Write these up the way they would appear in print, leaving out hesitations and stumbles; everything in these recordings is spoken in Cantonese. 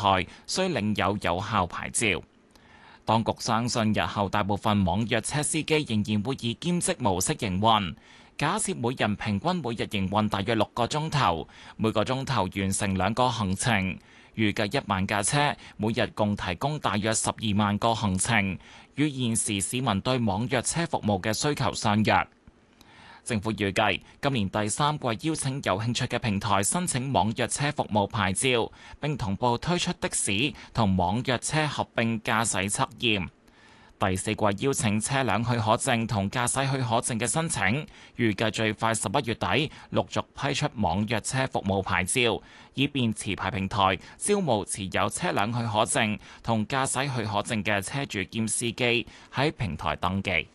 台需領有有效牌照。當局相信日後大部分網約車司機仍然會以兼職模式營運。假設每人平均每日營運大約6個鐘頭，每個鐘頭完成2個行程，預計1萬架車每日共提供大約12萬個行程，與現時市民對網約車服務嘅需求相若。政府預計今年第3季邀請有興趣嘅平台申請網約車服務牌照，並同步推出的士同網約車合併駕駛測驗。第4季邀請車輛許可證同駕駛許可證嘅申請，預計最快11月底陸續批出網約車服務牌照，以便持牌平台招募持有車輛許可證同駕駛許可證嘅車主兼司機喺平台登記。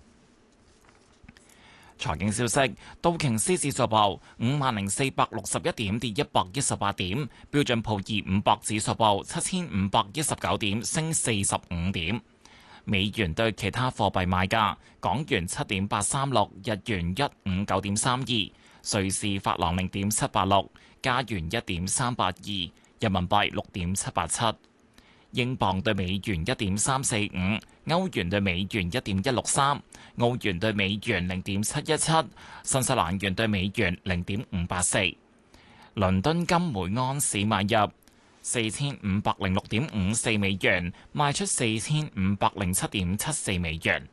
財經消息，道瓊斯指數報50,461點，跌118點；標準普爾500指數報7,519點，升45點。美元對其他貨幣賣價：港元7.836，日元159.32，瑞士法郎0.786，加元1.382，人民幣6.787，英鎊對美元1.345，歐元對美元1.163，澳元對美元0.717，新西蘭元對美元0.584。倫敦金每盎司買入4506.54美元，賣出4507.74美元。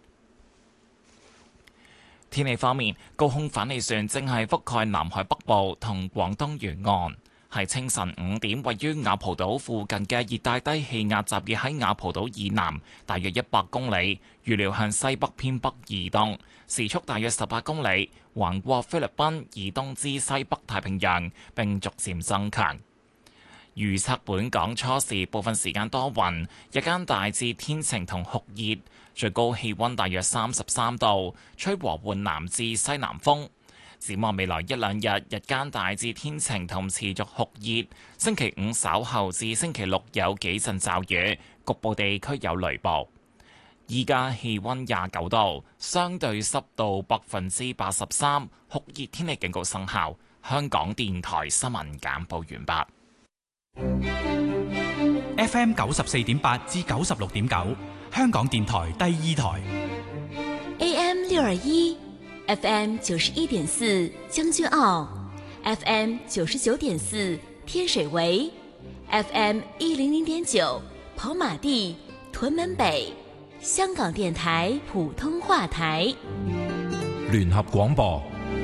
天氣方面，高空反氣旋正係覆蓋南海北部同廣東沿岸。喺清晨5點，位於雅蒲島附近嘅熱帶低氣壓集結喺雅蒲島以南大約100公里，預料向西北偏北移動，時速大約18公里，橫過菲律賓以東至西北太平洋，並逐漸增強。預測本港初時部分時間多雲，日間大致天晴同酷熱，最高氣溫大約33度，吹和緩南至西南風。展望未來1、2日，日間大致天晴同持續酷熱。星期5稍後至星期6有幾陣驟雨，局部地區有雷暴。依家氣溫29度，相對濕度83%，酷熱天氣警告生效。香港電台新聞簡報完畢。 FM 94.8至96.9，香港電台第2台。 AM 621，FM 91.4，將軍澳 ，FM 99.4，天水圍 ，FM 100.9，跑馬地、屯門北，香港電台普通話台。 聯合廣播。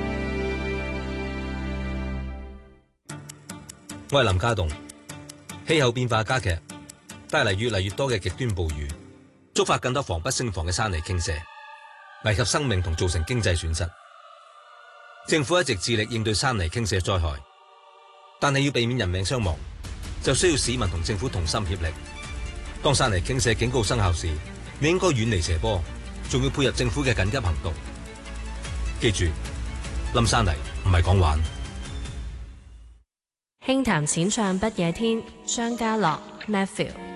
我係林家棟。氣候變化加劇，帶嚟越嚟越多嘅極端暴雨，觸發更多防不勝防嘅山泥傾瀉，危及生命同造成經濟損失。政府一直致力應對山泥傾瀉災害，但係要避免人命傷亡，就需要市民同政府同心協力。當山泥傾瀉警告生效時，你應該遠離斜坡，仲要配合政府嘅緊急行動。記住，冧山泥唔係講玩。 輕談淺唱不夜天，張家樂 Matthew。